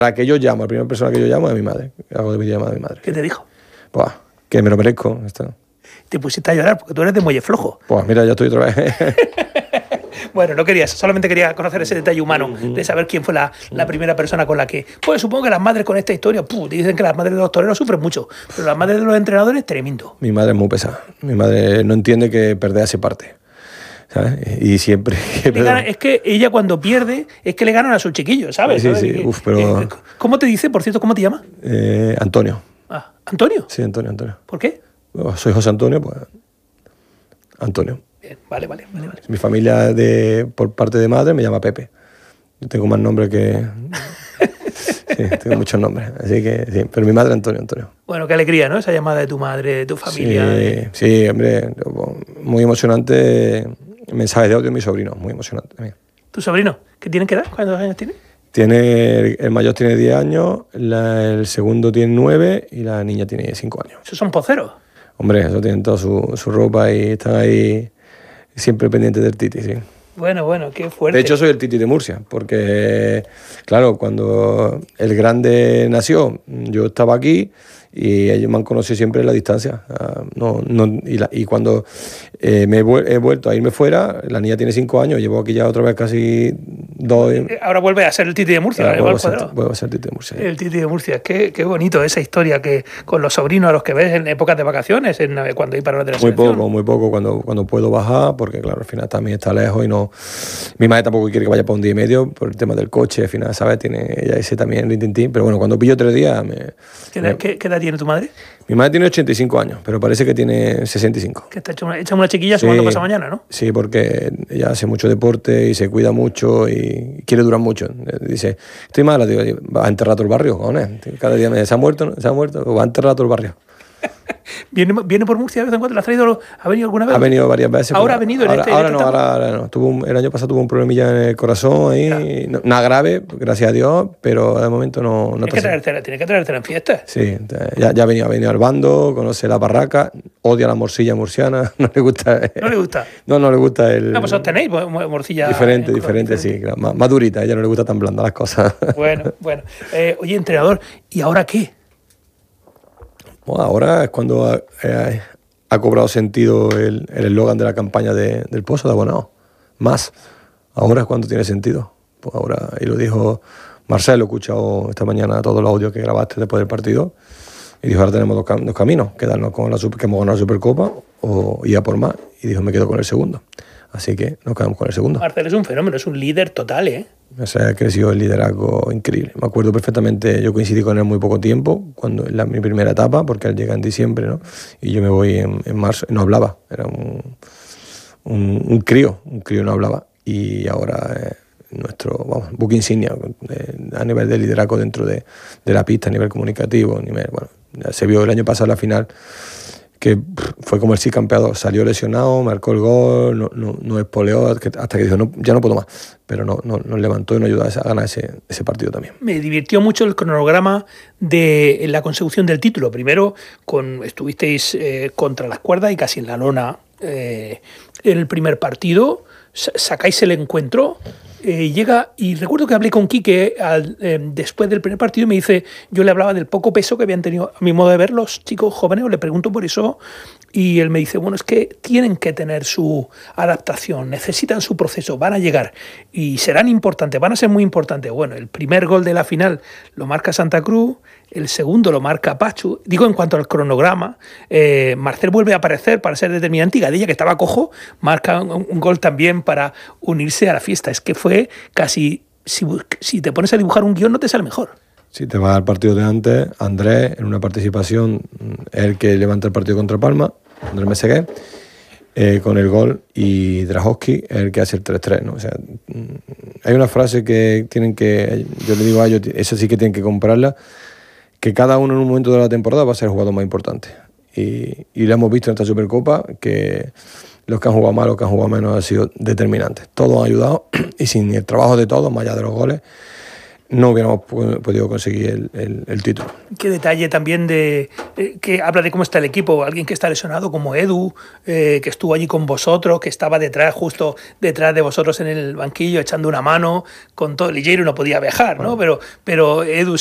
La que yo llamo, la primera persona que yo llamo es mi madre. Hago de videollamada a mi madre. ¿Qué te dijo? Pues que me lo merezco. Esto. Te pusiste a llorar porque tú eres de muelle flojo. Pues mira, ya estoy otra vez. Bueno, no querías, solamente quería conocer ese detalle humano de saber quién fue la primera persona con la que... Pues supongo que las madres con esta historia, dicen que las madres de los toreros sufren mucho, pero las madres de los entrenadores, tremendo. Mi madre es muy pesada. Mi madre no entiende que perder hace parte. ¿Sabes? Y siempre... Es que ella cuando pierde, es que le ganan a sus chiquillos, ¿sabes? Sí, sí. Uf, pero... ¿Cómo te dice, por cierto, cómo te llama? Antonio. Ah, ¿Antonio? Sí, Antonio. ¿Por qué? Soy José Antonio, pues... Antonio. Bien, vale. Mi familia por parte de madre me llama Pepe. Yo tengo más nombres que... Sí, tengo muchos nombres. Así que sí, pero mi madre Antonio. Bueno, qué alegría, ¿no? Esa llamada de tu madre, de tu familia. Sí, hombre, muy emocionante. Mensajes de audio de mi sobrino, muy emocionante también. ¿Tu sobrino? ¿Qué tiene que edad? ¿Cuántos años tiene? El mayor tiene 10 años, el segundo tiene 9 y la niña tiene 5 años. ¿Esos son poceros? Hombre, eso tienen toda su ropa y están ahí siempre pendientes del Titi, sí. Bueno, qué fuerte. De hecho, soy el Titi de Murcia, porque, claro, cuando el grande nació, yo estaba aquí y ellos me han conocido siempre a la distancia. Y cuando he vuelto a irme fuera, la niña tiene 5 años, llevo aquí ya otra vez casi 2. Ahora vuelve a ser el Titi de Murcia. Vuelvo a ser el Titi de Murcia. El Titi de Murcia. Qué bonito esa historia que con los sobrinos a los que ves en épocas de vacaciones, cuando hay paradas de la selección. Muy poco cuando puedo bajar, porque claro, al final también está lejos y no... Mi madre tampoco quiere que vaya para un día y medio por el tema del coche, al final, ¿sabes? Tiene ella ese también el intintín, pero bueno, cuando pillo 3 días... ¿Qué edad tiene tu madre? Mi madre tiene 85 años, pero parece que tiene 65. Que está hecha una chiquilla sumando pasa mañana, ¿no? Sí, porque ella hace mucho deporte y se cuida mucho y quiere durar mucho. Dice, estoy mala, digo, vas a enterrar todo el barrio, joder. Cada día me dice, ¿se ha muerto? O va a enterrar todo el barrio. ¿Viene por Murcia de vez en cuando? ¿Ha venido alguna vez? Ha venido varias veces. ¿Ahora ha venido? Ahora no. El año pasado tuvo un problemilla en el corazón ahí. Nada grave, gracias a Dios, pero de momento no Tiene que traértela en fiestas. Sí, ya ha venido al bando, conoce la barraca, odia la morcilla murciana, no le gusta. ¿No le gusta? No le gusta el... Pues os tenéis morcilla... Diferente, sí, claro, más durita, a ella no le gusta tan blanda las cosas. Bueno. Oye, entrenador, ¿y ahora qué? Bueno, ahora es cuando ha cobrado sentido el eslogan de la campaña del Pozo de Abonado. Más. Ahora es cuando tiene sentido. Pues ahora, y lo dijo Marcelo, he escuchado esta mañana todos los audios que grabaste después del partido, y dijo, ahora tenemos dos caminos, quedarnos con que hemos ganado la Supercopa o ir a por más. Y dijo, me quedo con el segundo. Así que nos quedamos con el segundo. Marcelo es un fenómeno, es un líder total, ¿eh? O sea, ha crecido el liderazgo increíble. Me acuerdo perfectamente, yo coincidí con él muy poco tiempo, cuando en mi primera etapa, porque él llega en diciembre, ¿no? Y yo me voy en marzo, no hablaba, era un crío no hablaba. Y ahora nuestro buque insignia a nivel de liderazgo dentro de la pista, a nivel comunicativo, ya se vio el año pasado en la final, que fue como el sí campeador, salió lesionado, marcó el gol, no espoleó, hasta que dijo, ya no puedo más, pero nos levantó y nos ayudó a ganar ese partido también. Me divirtió mucho el cronograma de la consecución del título. Primero, estuvisteis contra las cuerdas y casi en la lona en el primer partido, sacáis el encuentro, llega, y recuerdo que hablé con Quique después del primer partido y me dice, yo le hablaba del poco peso que habían tenido, a mi modo de ver, los chicos jóvenes, o le pregunto por eso, y él me dice, bueno, es que tienen que tener su adaptación, necesitan su proceso, van a llegar y serán importantes, van a ser muy importantes. Bueno, el primer gol de la final lo marca Santa Cruz, el segundo lo marca Pachu. Digo, en cuanto al cronograma, Marcel vuelve a aparecer para ser determinante y Gadella, que estaba cojo, marca un gol también para unirse a la fiesta. Es que fue casi, si te pones a dibujar un guión no te sale mejor. Si te vas al partido de antes, Andrés, en una participación, es el que levanta el partido contra Palma, Andrés Meseguer, con el gol, y Drahovski es el que hace el 3-3, ¿no? O sea, hay una frase que tienen que, yo le digo a ellos, esa sí que tienen que comprarla, que cada uno en un momento de la temporada va a ser el jugador más importante. Y lo hemos visto en esta Supercopa, que los que han jugado más, los que han jugado menos han sido determinantes. Todos han ayudado y sin el trabajo de todos, más allá de los goles, no hubiéramos podido conseguir el título. Qué detalle también que habla de cómo está el equipo, alguien que está lesionado como Edu, que estuvo allí con vosotros, que estaba justo detrás de vosotros en el banquillo echando una mano con todo. Ligeiro no podía viajar, ¿no? Pero Edu